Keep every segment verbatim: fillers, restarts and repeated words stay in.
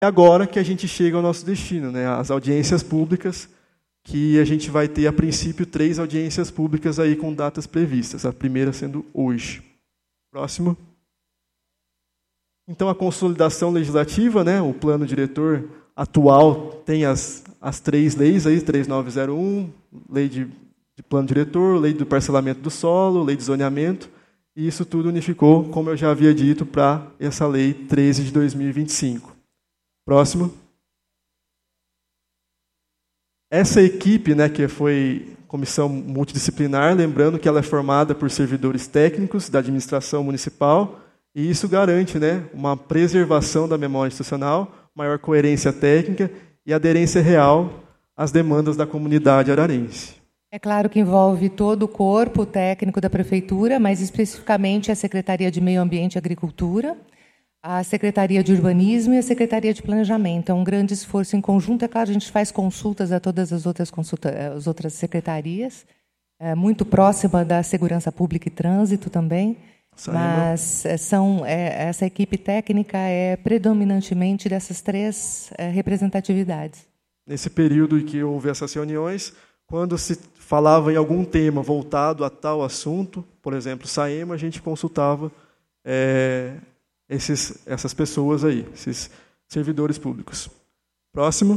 É agora que a gente chega ao nosso destino, né? As audiências públicas, que a gente vai ter, a princípio, três audiências públicas aí com datas previstas, a primeira sendo hoje. Próximo. Então, a consolidação legislativa, né? O plano diretor atual tem as, as três leis, aí, três mil novecentos e um, lei de, de plano diretor, lei do parcelamento do solo, lei de zoneamento, e isso tudo unificou, como eu já havia dito, para essa lei treze de dois mil e vinte e cinco. Próximo. Essa equipe, né, que foi comissão multidisciplinar, lembrando que ela é formada por servidores técnicos da administração municipal, e isso garante, né, uma preservação da memória institucional, maior coerência técnica e aderência real às demandas da comunidade ararense. É claro que envolve todo o corpo técnico da prefeitura, mas especificamente a Secretaria de Meio Ambiente e Agricultura, a Secretaria de Urbanismo e a Secretaria de Planejamento. É um grande esforço em conjunto. É claro, a gente faz consultas a todas as outras, consulta, as outras secretarias, é, muito próxima da Segurança Pública e Trânsito também, Saíba. Mas são, é, essa equipe técnica é predominantemente dessas três é, representatividades. Nesse período em que houve essas reuniões, quando se falava em algum tema voltado a tal assunto, por exemplo, Saema, a gente consultava é, Esses, essas pessoas aí, esses servidores públicos. Próximo.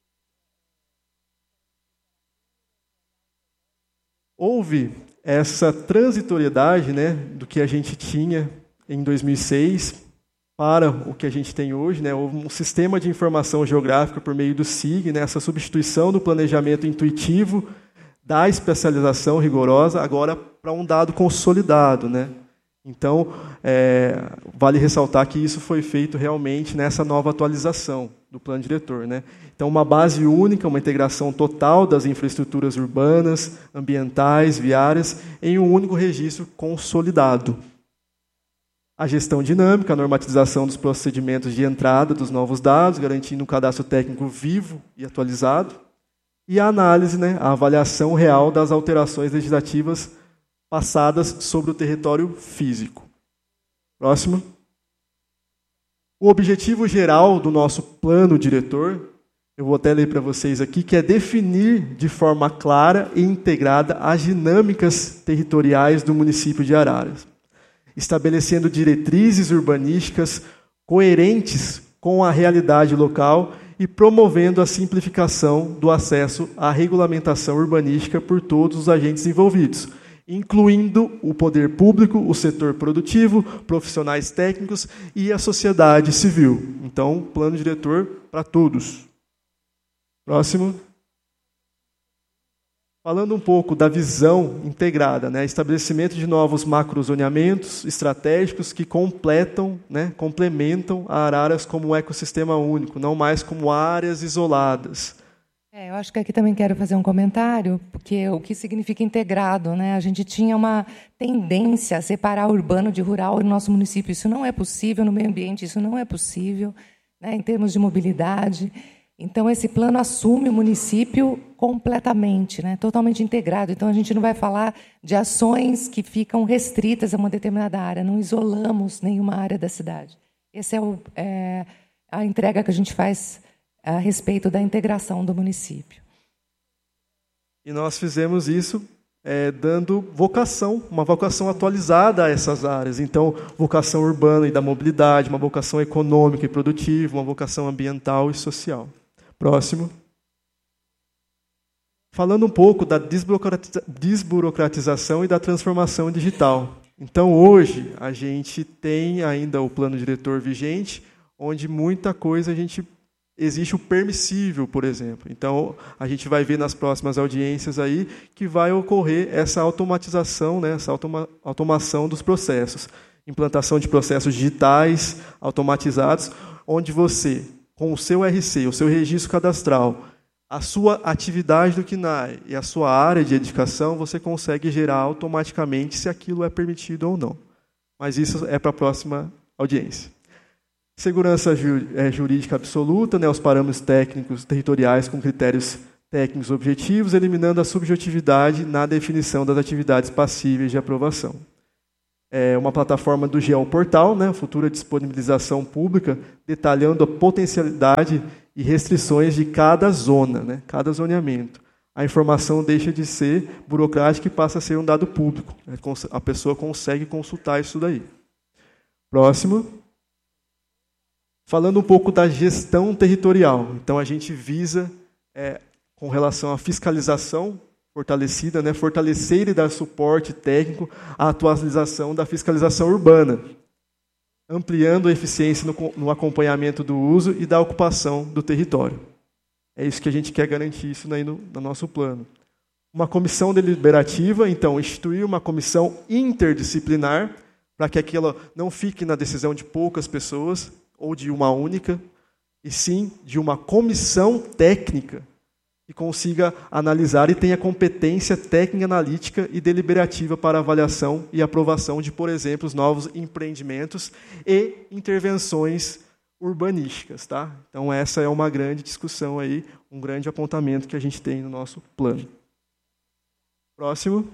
Houve essa transitoriedade, né, do que a gente tinha em dois mil e seis para o que a gente tem hoje. Né, houve um sistema de informação geográfica por meio do S I G, né, essa substituição do planejamento intuitivo da especialização rigorosa agora para um dado consolidado, né? Então, é, vale ressaltar que isso foi feito realmente nessa nova atualização do plano diretor, né? Então, uma base única, uma integração total das infraestruturas urbanas, ambientais, viárias, em um único registro consolidado. A gestão dinâmica, a normatização dos procedimentos de entrada dos novos dados, garantindo um cadastro técnico vivo e atualizado, e a análise, né, a avaliação real das alterações legislativas passadas sobre o território físico. Próximo. O objetivo geral do nosso plano diretor, eu vou até ler para vocês aqui, que é definir de forma clara e integrada as dinâmicas territoriais do município de Araras, estabelecendo diretrizes urbanísticas coerentes com a realidade local e promovendo a simplificação do acesso à regulamentação urbanística por todos os agentes envolvidos, incluindo o poder público, o setor produtivo, profissionais técnicos e a sociedade civil. Então, plano diretor para todos. Próximo. Falando um pouco da visão integrada, né? Estabelecimento de novos macrozoneamentos estratégicos que completam, né? complementam a Araras como um ecossistema único, não mais como áreas isoladas. É, eu acho que aqui também quero fazer um comentário, porque o que significa integrado, né? A gente tinha uma tendência a separar urbano de rural no nosso município. Isso não é possível no meio ambiente, isso não é possível, né, em termos de mobilidade. Então, esse plano assume o município completamente, né, totalmente integrado. Então, a gente não vai falar de ações que ficam restritas a uma determinada área, não isolamos nenhuma área da cidade. Essa é, o, é a entrega que a gente faz a respeito da integração do município. E nós fizemos isso é, dando vocação, uma vocação atualizada a essas áreas. Então, vocação urbana e da mobilidade, uma vocação econômica e produtiva, uma vocação ambiental e social. Próximo. Falando um pouco da desburocratiza- desburocratização e da transformação digital. Então, hoje, a gente tem ainda o plano diretor vigente, onde muita coisa a gente... Existe o permissível, por exemplo. Então, a gente vai ver nas próximas audiências aí que vai ocorrer essa automatização, né, essa automa- automação dos processos. Implantação de processos digitais, automatizados, onde você, com o seu R C, o seu registro cadastral, a sua atividade do C N A E e a sua área de edificação, você consegue gerar automaticamente se aquilo é permitido ou não. Mas isso é para a próxima audiência. Segurança jurídica absoluta, né, os parâmetros técnicos territoriais com critérios técnicos objetivos, eliminando a subjetividade na definição das atividades passíveis de aprovação. é, uma plataforma do Geoportal, né, futura disponibilização pública, detalhando a potencialidade e restrições de cada zona, né, cada zoneamento. A informação deixa de ser burocrática e passa a ser um dado público. A pessoa consegue consultar isso daí. Próximo. Falando um pouco da gestão territorial. Então, a gente visa, é, com relação à fiscalização fortalecida, né, fortalecer e dar suporte técnico à atualização da fiscalização urbana, ampliando a eficiência no, no acompanhamento do uso e da ocupação do território. É isso que a gente quer garantir isso aí no, no nosso plano. Uma comissão deliberativa, então, instituir uma comissão interdisciplinar, para que aquilo não fique na decisão de poucas pessoas, ou de uma única, e sim de uma comissão técnica que consiga analisar e tenha competência técnica, analítica e deliberativa para avaliação e aprovação de, por exemplo, os novos empreendimentos e intervenções urbanísticas. Tá? Então, essa é uma grande discussão, aí, um grande apontamento que a gente tem no nosso plano. Próximo.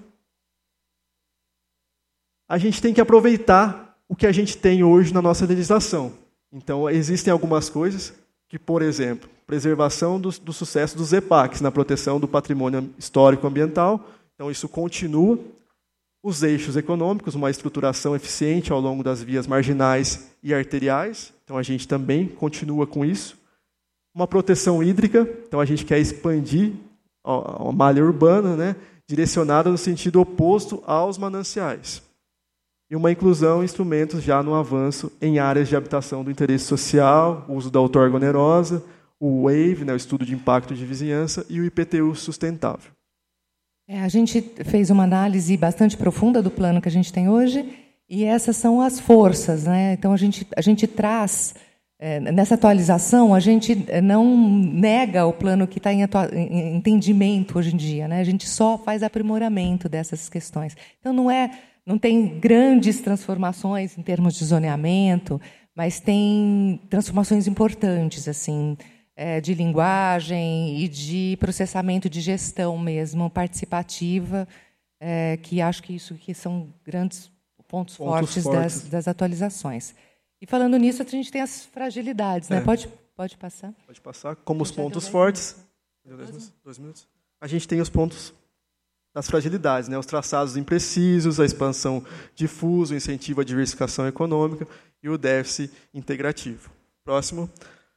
A gente tem que aproveitar o que a gente tem hoje na nossa legislação. Então, existem algumas coisas que, por exemplo, preservação do, do sucesso dos EPACs na proteção do patrimônio histórico-ambiental. Então, isso continua. Os eixos econômicos, uma estruturação eficiente ao longo das vias marginais e arteriais. Então, a gente também continua com isso. Uma proteção hídrica. Então, a gente quer expandir a, a malha urbana, né, direcionada no sentido oposto aos mananciais. E uma inclusão em instrumentos já no avanço em áreas de habitação do interesse social, o uso da outorga onerosa, o WAVE, né, o estudo de impacto de vizinhança, e o I P T U sustentável. É, a gente fez uma análise bastante profunda do plano que a gente tem hoje, e essas são as forças. Né? Então, a gente, a gente traz, é, nessa atualização, a gente não nega o plano que está em, em entendimento hoje em dia. Né? A gente só faz aprimoramento dessas questões. Então, não é... Não tem grandes transformações em termos de zoneamento, mas tem transformações importantes, assim, é, de linguagem e de processamento de gestão mesmo, participativa, é, que acho que isso que são grandes pontos, pontos fortes, fortes. Das, das atualizações. E falando nisso, a gente tem as fragilidades, né? É. Pode, pode passar? Pode passar. Como os pontos fortes. Dois, dois minutos. A gente tem os pontos das fragilidades, né? Os traçados imprecisos, a expansão difusa, o incentivo à diversificação econômica e o déficit integrativo. Próximo.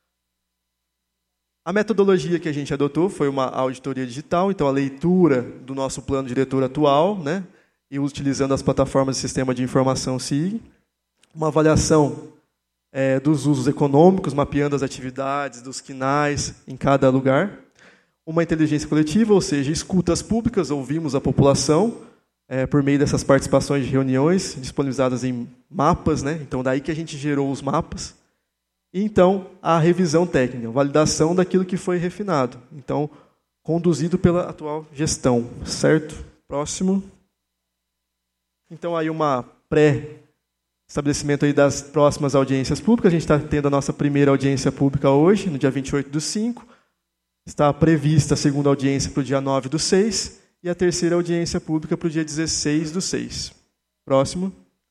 A metodologia que a gente adotou foi uma auditoria digital, então a leitura do nosso plano diretor atual, né? E utilizando as plataformas do Sistema de Informação S I G, uma avaliação é, dos usos econômicos, mapeando as atividades dos quinais em cada lugar. Uma inteligência coletiva, ou seja, escutas públicas, ouvimos a população é, por meio dessas participações de reuniões disponibilizadas em mapas, né? Então, daí que a gente gerou os mapas. E, então, a revisão técnica, validação daquilo que foi refinado. Então, conduzido pela atual gestão. Certo? Próximo. Então, aí uma pré-estabelecimento aí das próximas audiências públicas. A gente está tendo a nossa primeira audiência pública hoje, no dia vinte e oito do cinco. Está prevista a segunda audiência para o dia nove do seis e a terceira audiência pública para o dia dezesseis do seis. Próximo.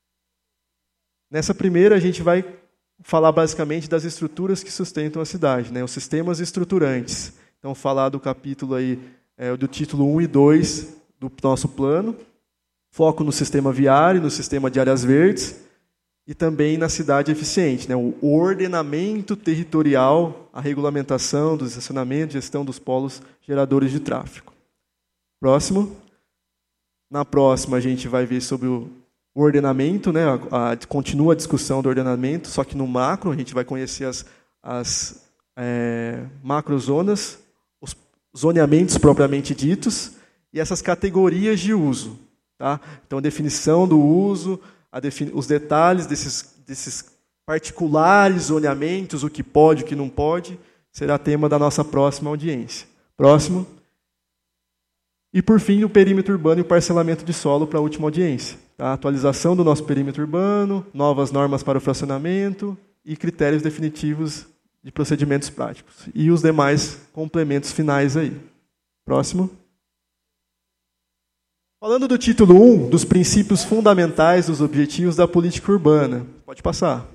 Nessa primeira, a gente vai falar basicamente das estruturas que sustentam a cidade, né? Os sistemas estruturantes. Então, falar do capítulo aí, é, do título um e dois do nosso plano, foco no sistema viário, no sistema de áreas verdes, e também na cidade eficiente, né? O ordenamento territorial, a regulamentação dos estacionamentos, gestão dos polos geradores de tráfego. Próximo. Na próxima, a gente vai ver sobre o ordenamento, né? A, a, continua a discussão do ordenamento, só que no macro, a gente vai conhecer as, as é, macrozonas, os zoneamentos propriamente ditos, e essas categorias de uso. Tá? Então, a definição do uso, a defini- os detalhes desses, desses particulares zoneamentos, o que pode, o que não pode, será tema da nossa próxima audiência. Próximo. E, por fim, o perímetro urbano e o parcelamento de solo para a última audiência. Tá? A atualização do nosso perímetro urbano, novas normas para o fracionamento e critérios definitivos de procedimentos práticos. E os demais complementos finais aí. Próximo. Falando do título um, dos princípios fundamentais dos objetivos da política urbana. Pode passar.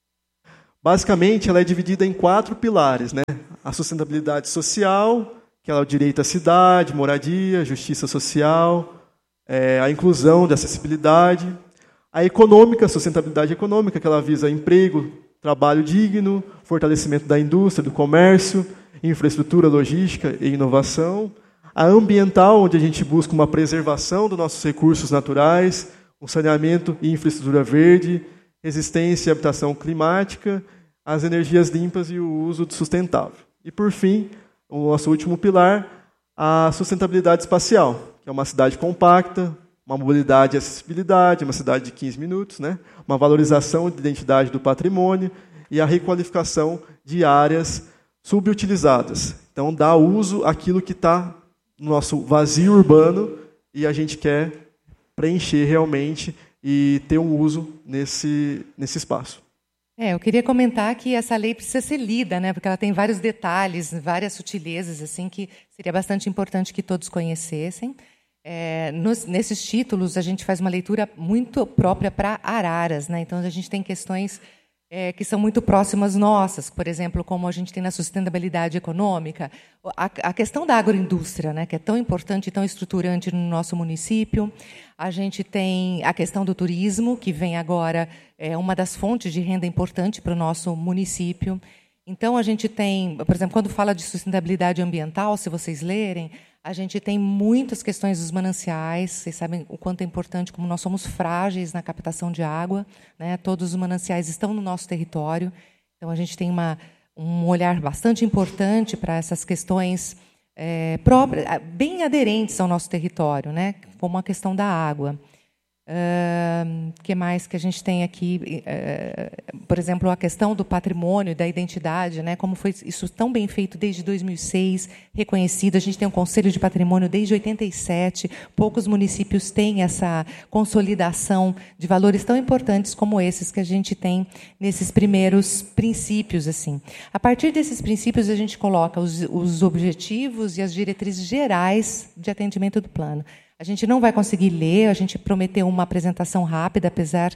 Basicamente, ela é dividida em quatro pilares, né? A sustentabilidade social, que é o direito à cidade, moradia, justiça social, é, a inclusão de acessibilidade. A econômica, a sustentabilidade econômica, que ela visa emprego, trabalho digno, fortalecimento da indústria, do comércio, infraestrutura, logística e inovação. A ambiental, onde a gente busca uma preservação dos nossos recursos naturais, um saneamento e infraestrutura verde, resistência e habitação climática, as energias limpas e o uso sustentável. E, por fim, o nosso último pilar, a sustentabilidade espacial, que é uma cidade compacta, uma mobilidade e acessibilidade, uma cidade de quinze minutos, né? Uma valorização de identidade do patrimônio e a requalificação de áreas subutilizadas. Então, dá uso àquilo que está no nosso vazio urbano e a gente quer preencher realmente e ter um uso nesse, nesse espaço. É, eu queria comentar que essa lei precisa ser lida, né, porque ela tem vários detalhes, várias sutilezas, assim, que seria bastante importante que todos conhecessem. É, nos, nesses títulos, a gente faz uma leitura muito própria para Araras, né? Então, a gente tem questões é, que são muito próximas nossas, por exemplo, como a gente tem na sustentabilidade econômica, a, a questão da agroindústria, né, que é tão importante e tão estruturante no nosso município. A gente tem a questão do turismo, que vem agora, é uma das fontes de renda importante para o nosso município. Então, a gente tem, por exemplo, quando fala de sustentabilidade ambiental, se vocês lerem, a gente tem muitas questões dos mananciais. Vocês sabem o quanto é importante, como nós somos frágeis na captação de água, né? Todos os mananciais estão no nosso território. Então, a gente tem uma, um olhar bastante importante para essas questões é, próprias, bem aderentes ao nosso território, né? Como a questão da água. O uh, que mais que a gente tem aqui? Uh, por exemplo, a questão do patrimônio, da identidade, né? Como foi isso tão bem feito desde dois mil e seis, reconhecido. A gente tem um Conselho de Patrimônio desde oitenta e sete. Poucos municípios têm essa consolidação de valores tão importantes como esses que a gente tem nesses primeiros princípios. Assim. A partir desses princípios, a gente coloca os, os objetivos e as diretrizes gerais de atendimento do plano. A gente não vai conseguir ler, a gente prometeu uma apresentação rápida, apesar...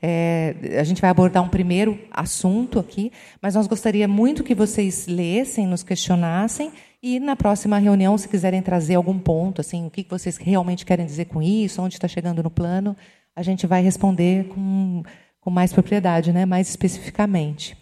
É, a gente vai abordar um primeiro assunto aqui, mas nós gostaríamos muito que vocês lessem, nos questionassem, e na próxima reunião, se quiserem trazer algum ponto, assim, o que vocês realmente querem dizer com isso, onde está chegando no plano, a gente vai responder com, com mais propriedade, né, mais especificamente.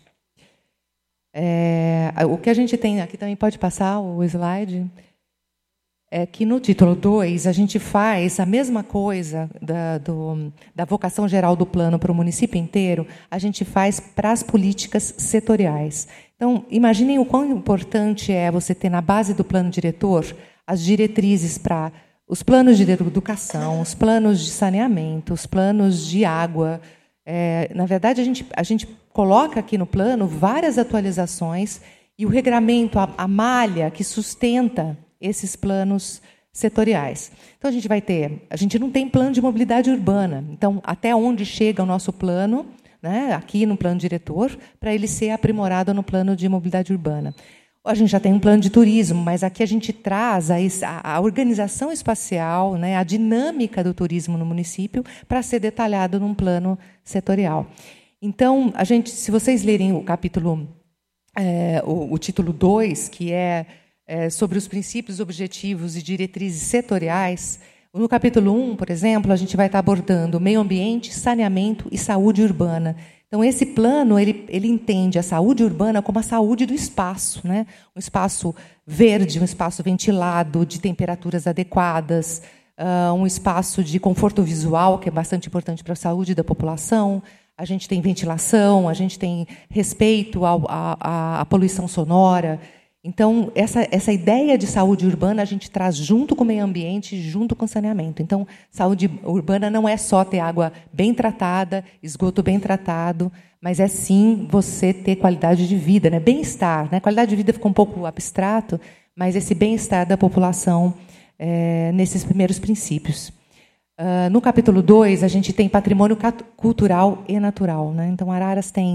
É, o que a gente tem aqui também, pode passar o slide... É que no título dois a gente faz a mesma coisa da, do, da vocação geral do plano para o município inteiro, a gente faz para as políticas setoriais. Então, imaginem o quão importante é você ter na base do plano diretor as diretrizes para os planos de educação, os planos de saneamento, os planos de água. É, na verdade, a gente, a gente coloca aqui no plano várias atualizações e o regramento, a, a malha que sustenta esses planos setoriais. Então, a gente vai ter... A gente não tem plano de mobilidade urbana. Então, até onde chega o nosso plano, né, aqui no plano diretor, para ele ser aprimorado no plano de mobilidade urbana. A gente já tem um plano de turismo, mas aqui a gente traz a, a organização espacial, né, a dinâmica do turismo no município, para ser detalhado num plano setorial. Então, a gente, se vocês lerem o capítulo, é, o, o título dois, que é... É, sobre os princípios, objetivos e diretrizes setoriais, no capítulo um, por exemplo, a gente vai estar abordando meio ambiente, saneamento e saúde urbana. Então, esse plano ele, ele entende a saúde urbana como a saúde do espaço, né? Um espaço verde, um espaço ventilado, de temperaturas adequadas, uh, um espaço de conforto visual, que é bastante importante para a saúde da população. A gente tem ventilação, a gente tem respeito ao, à, à poluição sonora. Então, essa, essa ideia de saúde urbana a gente traz junto com o meio ambiente, junto com o saneamento. Então, saúde urbana não é só ter água bem tratada, esgoto bem tratado, mas é sim você ter qualidade de vida, né? Bem-estar. Né? Qualidade de vida fica um pouco abstrato, mas esse bem-estar da população é, nesses primeiros princípios. Uh, no capítulo dois, a gente tem patrimônio cultural e natural. Né? Então, Araras tem...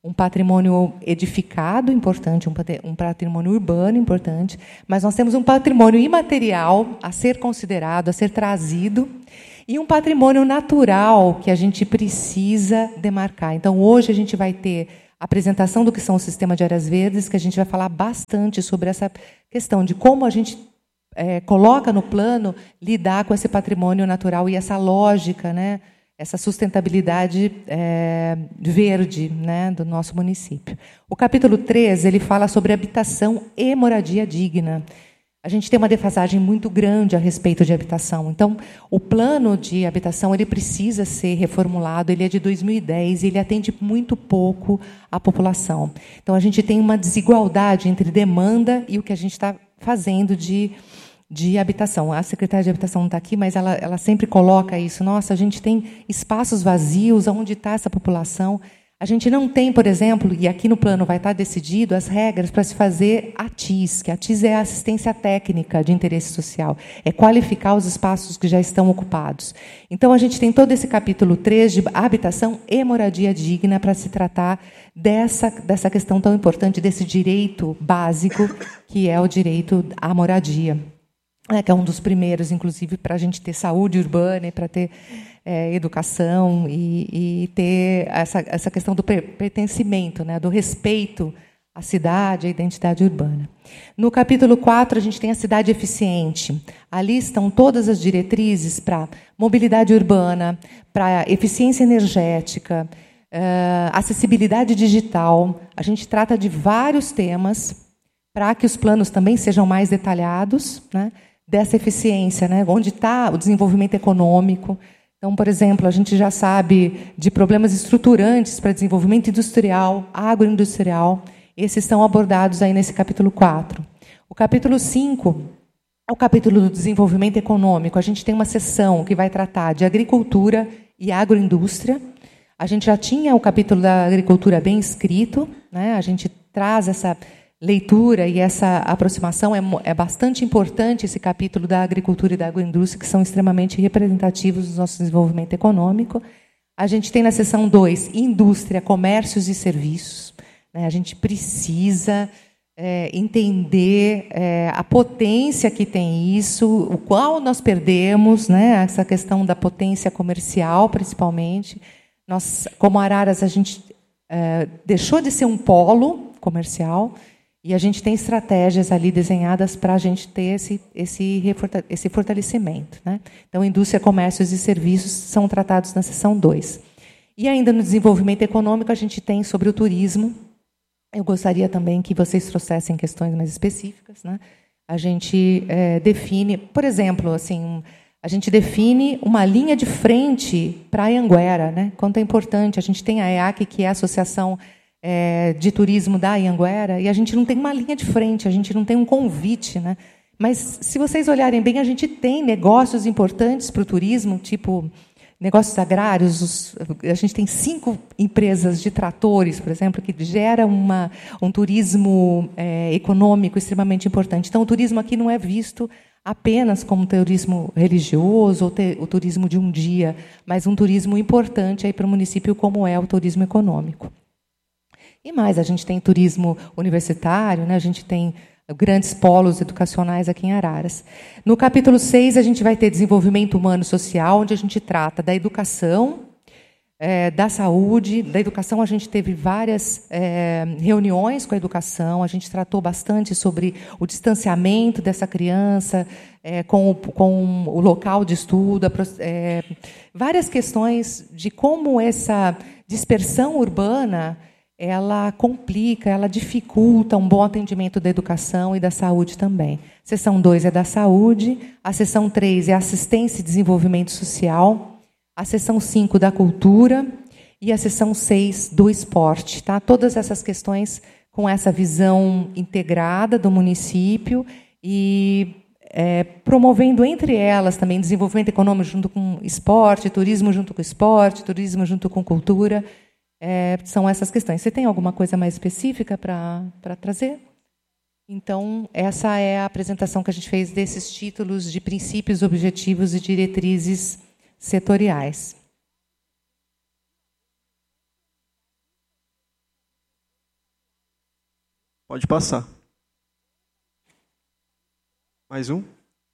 um patrimônio edificado importante, um patrimônio urbano importante, mas nós temos um patrimônio imaterial a ser considerado, a ser trazido, e um patrimônio natural que a gente precisa demarcar. Então, hoje a gente vai ter a apresentação do que são o sistema de áreas verdes, que a gente vai falar bastante sobre essa questão de como a gente é, coloca no plano lidar com esse patrimônio natural e essa lógica, né, essa sustentabilidade é, verde, né, do nosso município. O capítulo três, ele fala sobre habitação e moradia digna. A gente tem uma defasagem muito grande a respeito de habitação. Então, o plano de habitação ele precisa ser reformulado. Ele é de dois mil e dez e ele atende muito pouco à população. Então, a gente tem uma desigualdade entre demanda e o que a gente está fazendo de, de habitação. A secretária de habitação não está aqui, mas ela, ela sempre coloca isso. Nossa, a gente tem espaços vazios, onde está essa população? A gente não tem, por exemplo, e aqui no plano vai estar decidido, as regras para se fazer a T I S, que a T I S é a assistência técnica de interesse social, é qualificar os espaços que já estão ocupados. Então, a gente tem todo esse capítulo três de habitação e moradia digna para se tratar dessa, dessa questão tão importante, desse direito básico, que é o direito à moradia, é, que é um dos primeiros, inclusive, para a gente ter saúde urbana e para ter É, educação e, e ter essa, essa questão do pertencimento, né, do respeito à cidade, à identidade urbana. No capítulo quatro, a gente tem a cidade eficiente. Ali estão todas as diretrizes para mobilidade urbana, para eficiência energética, uh, acessibilidade digital. A gente trata de vários temas para que os planos também sejam mais detalhados, né, dessa eficiência, né, onde está o desenvolvimento econômico. Então, por exemplo, a gente já sabe de problemas estruturantes para desenvolvimento industrial, agroindustrial. Esses estão abordados aí nesse capítulo quatro. O capítulo cinco é o capítulo do desenvolvimento econômico. A gente tem uma seção que vai tratar de agricultura e agroindústria. A gente já tinha o capítulo da agricultura bem escrito, né? A gente traz essa leitura e essa aproximação. É, é bastante importante esse capítulo da agricultura e da agroindústria, que são extremamente representativos do nosso desenvolvimento econômico. A gente tem na seção dois, indústria, comércios e serviços. Né? A gente precisa é, entender é, a potência que tem isso, o qual nós perdemos, né? Essa questão da potência comercial, principalmente. Nós, como Araras, a gente é, deixou de ser um polo comercial, e a gente tem estratégias ali desenhadas para a gente ter esse, esse, esse fortalecimento. Né? Então, indústria, comércios e serviços são tratados na seção dois. E ainda no desenvolvimento econômico, a gente tem sobre o turismo. Eu gostaria também que vocês trouxessem questões mais específicas. Né? A gente é, define, por exemplo, assim, a gente define uma linha de frente para a Anhanguera. Né? Quanto é importante. A gente tem a E A C, que é a Associação É, de turismo da Anhanguera, e a gente não tem uma linha de frente, a gente não tem um convite, né? Mas, se vocês olharem bem, a gente tem negócios importantes para o turismo, tipo negócios agrários. Os, a gente tem cinco empresas de tratores, por exemplo, que gera uma, um turismo é, econômico extremamente importante. Então, o turismo aqui não é visto apenas como turismo religioso ou te, o turismo de um dia, mas um turismo importante aí para o município, como é o turismo econômico. E mais, a gente tem turismo universitário, né? A gente tem grandes polos educacionais aqui em Araras. No capítulo seis, a gente vai ter desenvolvimento humano e social, onde a gente trata da educação, é, da saúde. Da educação, a gente teve várias é, reuniões com a educação, a gente tratou bastante sobre o distanciamento dessa criança, é, com, o, com o local de estudo, é, várias questões de como essa dispersão urbana ela complica, ela dificulta um bom atendimento da educação e da saúde também. A seção dois é da saúde, a seção três é assistência e desenvolvimento social, a seção cinco da cultura e a seção seis do esporte. Tá? Todas essas questões com essa visão integrada do município e é, promovendo entre elas também desenvolvimento econômico junto com esporte, turismo junto com esporte, turismo junto com cultura. É, são essas questões. Você tem alguma coisa mais específica para para trazer? Então, essa é a apresentação que a gente fez desses títulos de princípios, objetivos e diretrizes setoriais. Pode passar. Mais um.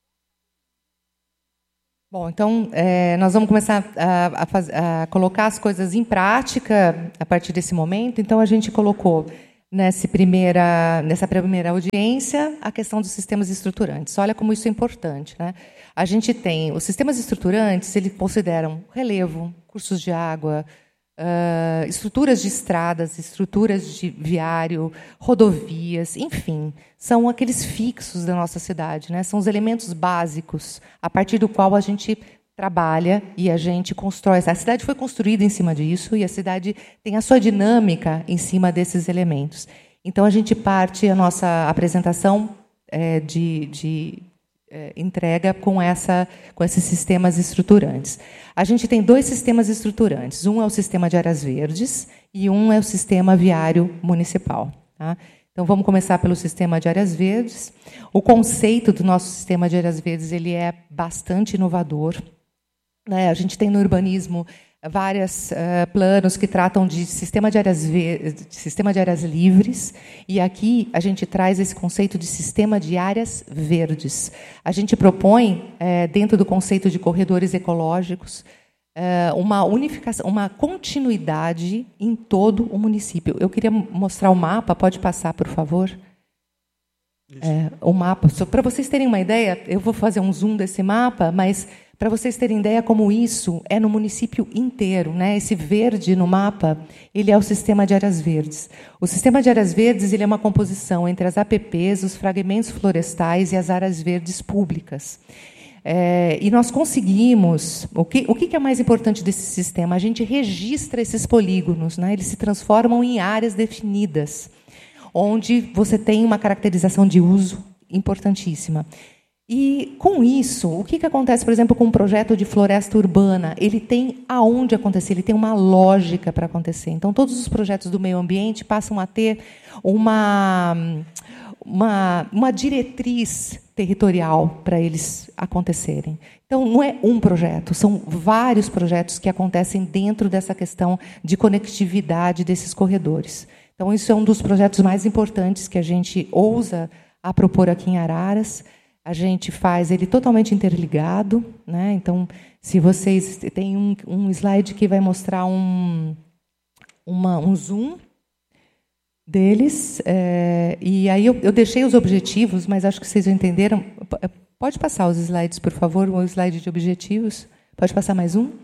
Bom, então, é, nós vamos começar a, a, faz, a colocar as coisas em prática a partir desse momento. Então, a gente colocou nessa primeira, nessa primeira audiência a questão dos sistemas estruturantes. Olha como isso é importante, né? A gente tem os sistemas estruturantes, eles consideram relevo, cursos de água, uh, estruturas de estradas, estruturas de viário, rodovias, enfim, são aqueles fixos da nossa cidade, né? São os elementos básicos a partir do qual a gente trabalha e a gente constrói. A cidade foi construída em cima disso e a cidade tem a sua dinâmica em cima desses elementos. Então, a gente parte a nossa apresentação é, de, de é, entrega com, essa, com esses sistemas estruturantes. A gente tem dois sistemas estruturantes. Um é o sistema de áreas verdes e um é o sistema viário municipal. Tá? Então, vamos começar pelo sistema de áreas verdes. O conceito do nosso sistema de áreas verdes ele é bastante inovador. Né? A gente tem no urbanismo vários uh, planos que tratam de sistema de áreas verdes, sistema de áreas livres, e aqui a gente traz esse conceito de sistema de áreas verdes. A gente propõe, eh, dentro do conceito de corredores ecológicos, eh, uma unificação, uma continuidade em todo o município. Eu queria mostrar o mapa, pode passar, por favor? É, o mapa, para vocês terem uma ideia, eu vou fazer um zoom desse mapa, mas para vocês terem ideia como isso é no município inteiro, né? Esse verde no mapa, ele é o sistema de áreas verdes. O sistema de áreas verdes ele é uma composição entre as A P Ps, os fragmentos florestais e as áreas verdes públicas. É, e nós conseguimos... O que, o que é mais importante desse sistema? A gente registra esses polígonos, né? Eles se transformam em áreas definidas, onde você tem uma caracterização de uso importantíssima. E, com isso, o que, que acontece, por exemplo, com um projeto de floresta urbana? Ele tem aonde acontecer, ele tem uma lógica para acontecer. Então, todos os projetos do meio ambiente passam a ter uma, uma, uma diretriz territorial para eles acontecerem. Então, não é um projeto, são vários projetos que acontecem dentro dessa questão de conectividade desses corredores. Então, isso é um dos projetos mais importantes que a gente ousa a propor aqui em Araras. A gente faz ele totalmente interligado, né? Então, se vocês tem um, um slide que vai mostrar um, uma, um zoom deles, é, e aí eu, eu deixei os objetivos, mas acho que vocês entenderam. Pode passar os slides, por favor, o slide de objetivos. Pode passar mais um?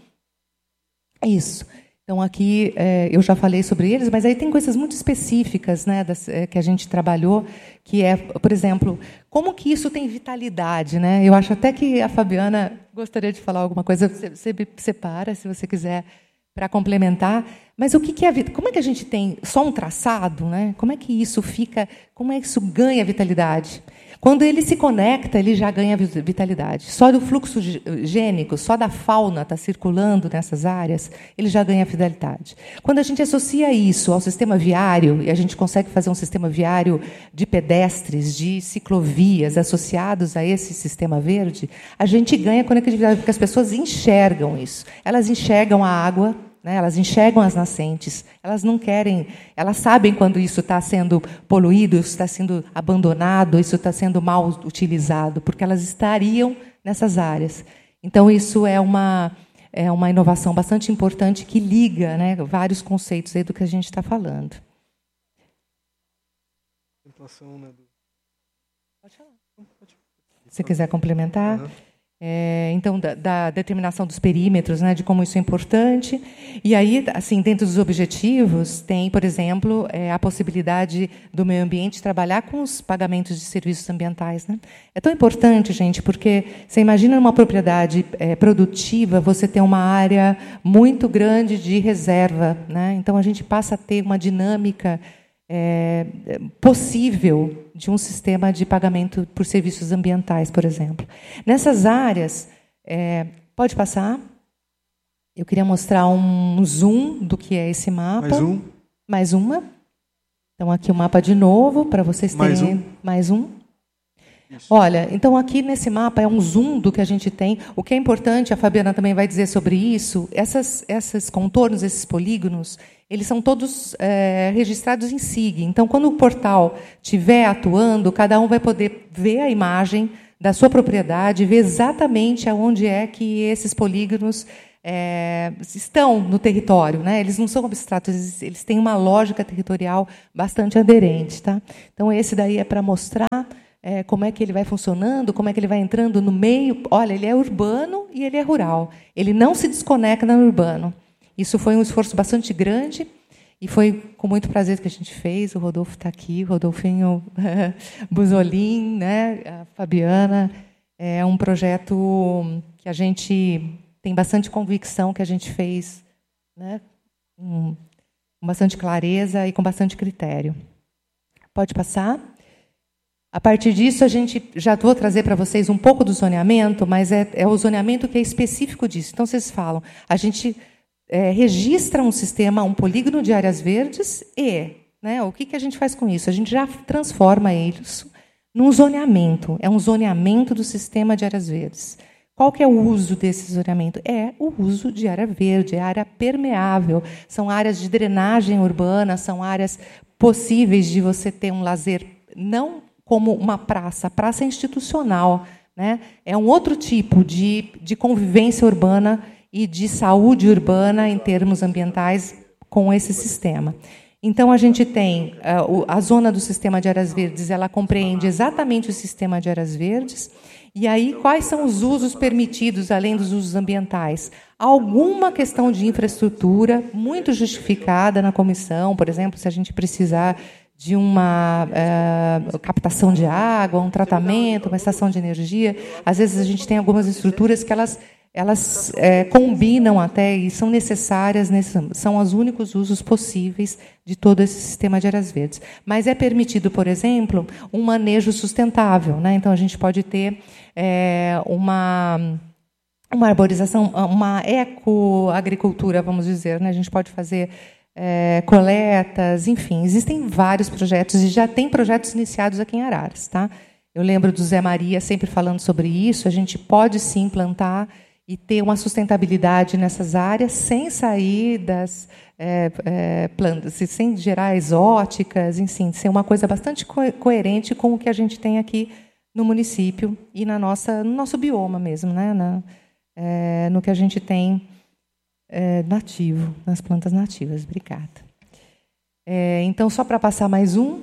Isso. Então, aqui é, eu já falei sobre eles, mas aí tem coisas muito específicas, né, das, é, que a gente trabalhou, que é, por exemplo, como que isso tem vitalidade, né? Eu acho até que a Fabiana gostaria de falar alguma coisa. Você, você separa, se você quiser, para complementar. Mas o que, que é, como é que a gente tem só um traçado, né? Como é que isso fica? Como é que isso ganha vitalidade? Quando ele se conecta, ele já ganha vitalidade. Só do fluxo gênico, só da fauna está circulando nessas áreas, ele já ganha vitalidade. Quando a gente associa isso ao sistema viário, e a gente consegue fazer um sistema viário de pedestres, de ciclovias associados a esse sistema verde, a gente ganha conectividade, porque as pessoas enxergam isso. Elas enxergam a água, né, elas enxergam as nascentes, elas não querem, elas sabem quando isso está sendo poluído, isso está sendo abandonado, isso está sendo mal utilizado, porque elas estariam nessas áreas. Então, isso é uma, é uma inovação bastante importante que liga, né, vários conceitos aí do que a gente está falando. Se quiser complementar. Uhum. É, então, da, da determinação dos perímetros, né, de como isso é importante. E aí, assim, dentro dos objetivos, tem, por exemplo, é, a possibilidade do meio ambiente trabalhar com os pagamentos de serviços ambientais. Né? É tão importante, gente, porque você imagina numa propriedade é, produtiva, você ter uma área muito grande de reserva. Né? Então, a gente passa a ter uma dinâmica É, possível de um sistema de pagamento por serviços ambientais, por exemplo. Nessas áreas, é, pode passar? Eu queria mostrar um zoom do que é esse mapa. Mais um. Mais uma. Então, aqui o mapa de novo, para vocês terem... Mais um. Mais um. Isso. Olha, então aqui nesse mapa é um zoom do que a gente tem. O que é importante, a Fabiana também vai dizer sobre isso, essas, esses contornos, esses polígonos, eles são todos é, registrados em S I G. Então, quando o portal estiver atuando, cada um vai poder ver a imagem da sua propriedade, ver exatamente aonde é que esses polígonos é, estão no território, né? Eles não são abstratos, eles, eles têm uma lógica territorial bastante aderente. Tá? Então, esse daí é para mostrar é, como é que ele vai funcionando, como é que ele vai entrando no meio. Olha, ele é urbano e ele é rural. Ele não se desconecta no urbano. Isso foi um esforço bastante grande e foi com muito prazer que a gente fez. O Rodolfo está aqui, o Rodolfinho Buzolin, né? A Fabiana. É um projeto que a gente tem bastante convicção que a gente fez, né? Com bastante clareza e com bastante critério. Pode passar? A partir disso, a gente já vou trazer para vocês um pouco do zoneamento, mas é, é o zoneamento que é específico disso. Então, vocês falam, a gente é, registra um sistema, um polígono de áreas verdes e, né, o que, que a gente faz com isso? A gente já transforma eles num zoneamento. É um zoneamento do sistema de áreas verdes. Qual que é o uso desse zoneamento? É o uso de área verde, é área permeável. São áreas de drenagem urbana, são áreas possíveis de você ter um lazer, não como uma praça. A praça é institucional, né? É um outro tipo de, de convivência urbana e de saúde urbana em termos ambientais com esse sistema. Então, a gente tem uh, a zona do sistema de áreas verdes, ela compreende exatamente o sistema de áreas verdes. E aí, quais são os usos permitidos, além dos usos ambientais? Alguma questão de infraestrutura muito justificada na comissão, por exemplo, se a gente precisar de uma uh, captação de água, um tratamento, uma estação de energia. Às vezes, a gente tem algumas estruturas que elas, elas é, combinam até e são necessárias, nesse, são os únicos usos possíveis de todo esse sistema de áreas verdes. Mas é permitido, por exemplo, um manejo sustentável, né? Então, a gente pode ter é, uma, uma arborização, uma ecoagricultura, vamos dizer, né? A gente pode fazer É, coletas, enfim, existem vários projetos, e já tem projetos iniciados aqui em Araras. Tá? Eu lembro do Zé Maria sempre falando sobre isso, a gente pode sim plantar e ter uma sustentabilidade nessas áreas sem sair das é, é, plantas, sem gerar exóticas, enfim, ser uma coisa bastante co coerente com o que a gente tem aqui no município e na nossa, no nosso bioma mesmo, né? na, é, no que a gente tem É, nativo, nas plantas nativas. Obrigada. É, então, só para passar mais um,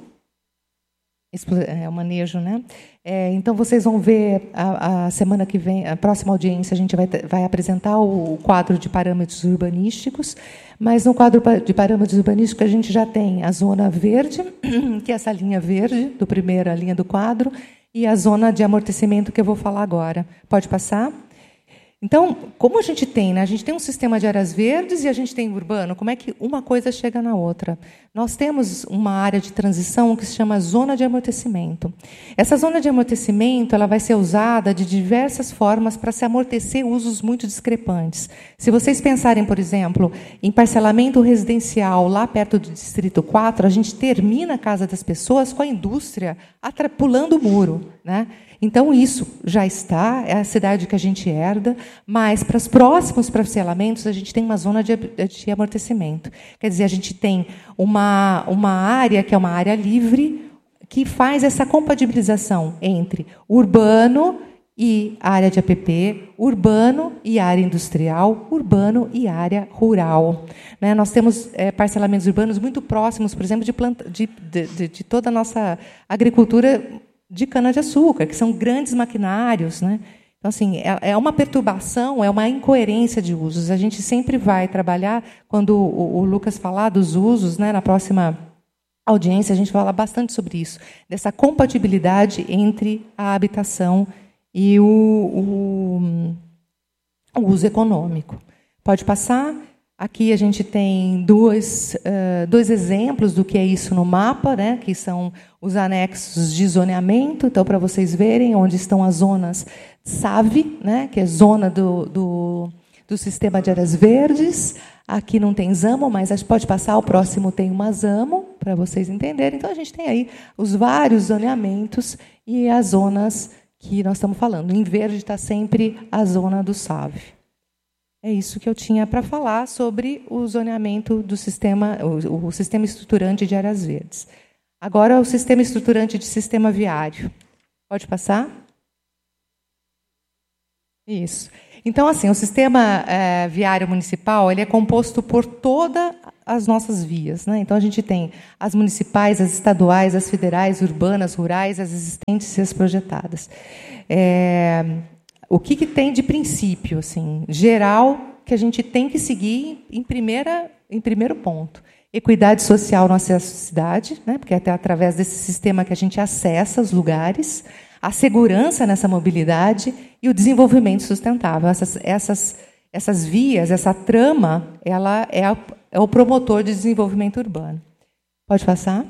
é, o manejo, né? É, então, vocês vão ver a, a semana que vem, a próxima audiência, a gente vai, vai apresentar o quadro de parâmetros urbanísticos, mas no quadro de parâmetros urbanísticos a gente já tem a zona verde, que é essa linha verde, do primeiro, a linha do quadro, e a zona de amortecimento que eu vou falar agora. Pode passar? Então, como a gente tem, né? A gente tem um sistema de áreas verdes e a gente tem urbano, como é que uma coisa chega na outra? Nós temos uma área de transição que se chama zona de amortecimento. Essa zona de amortecimento ela vai ser usada de diversas formas para se amortecer usos muito discrepantes. Se vocês pensarem, por exemplo, em parcelamento residencial lá perto do Distrito quatro, a gente termina a casa das pessoas com a indústria pulando o muro, né? Então, isso já está, é a cidade que a gente herda, mas para os próximos parcelamentos a gente tem uma zona de, de amortecimento. Quer dizer, a gente tem uma, uma área que é uma área livre que faz essa compatibilização entre urbano e área de A P P, urbano e área industrial, urbano e área rural. Né? Nós temos é, parcelamentos urbanos muito próximos, por exemplo, de, planta, de, de, de, de toda a nossa agricultura de cana-de-açúcar, que são grandes maquinários. Né? Então, assim, é, é uma perturbação, é uma incoerência de usos. A gente sempre vai trabalhar, quando o, o Lucas falar dos usos, né, na próxima audiência, a gente vai falar bastante sobre isso, dessa compatibilidade entre a habitação e o, o, o uso econômico. Pode passar? Aqui a gente tem dois, uh, dois exemplos do que é isso no mapa, né, que são os anexos de zoneamento. Então, para vocês verem onde estão as zonas S A V, né, que é zona do, do, do sistema de áreas verdes. Aqui não tem ZAMO, mas a gente pode passar, o próximo tem uma ZAMO, para vocês entenderem. Então, a gente tem aí os vários zoneamentos e as zonas que nós estamos falando. Em verde está sempre a zona do S A V. É isso que eu tinha para falar sobre o zoneamento do sistema, o, o sistema estruturante de áreas verdes. Agora, o sistema estruturante de sistema viário. Pode passar? Isso. Então, assim, o sistema é, viário municipal ele é composto por todas as nossas vias, né? Então, a gente tem as municipais, as estaduais, as federais, urbanas, rurais, as existentes e as projetadas. É, o que, que tem de princípio, assim, geral, que a gente tem que seguir em, primeira, em primeiro ponto? Equidade social no acesso à cidade, né? Porque é até através desse sistema que a gente acessa os lugares, a segurança nessa mobilidade e o desenvolvimento sustentável. Essas, essas, essas vias, essa trama, ela é, a, é o promotor de desenvolvimento urbano. Pode passar?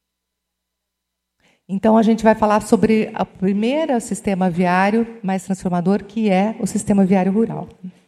Então, a gente vai falar sobre o primeiro sistema viário mais transformador, que é o sistema viário rural.